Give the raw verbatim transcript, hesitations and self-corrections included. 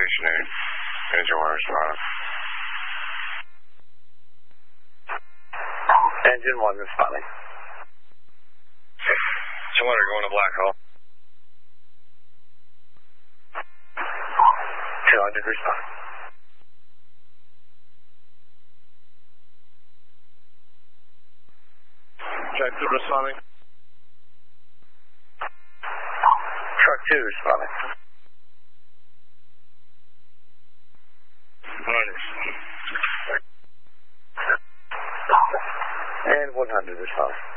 afternoon. Engine one responding. Engine one responding. two hundred going to Black Hole. two hundred responding. Track two responding. Truck two responding. And one hundred responding.